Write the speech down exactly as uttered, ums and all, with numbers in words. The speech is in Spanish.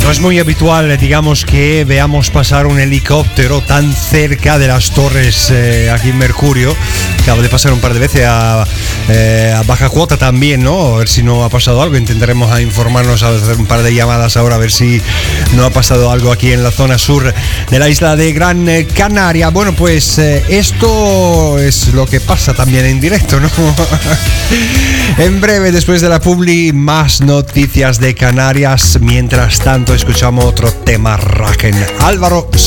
No es muy habitual, digamos, que veamos pasar un helicóptero tan cerca de las torres eh, aquí en Mercurio. Acabo de pasar un par de veces a, eh, a baja cuota también, ¿no? A ver si no ha pasado algo. Intentaremos a informarnos, a hacer un par de llamadas ahora, a ver si no ha pasado algo aquí en la zona sur de la isla de Gran Canaria. Bueno, pues eh, esto es lo que pasa también en directo, ¿no? En breve, después de la publi, más noticias de Canarias. Mientras tanto, escuchamos otro tema Raken. Álvaro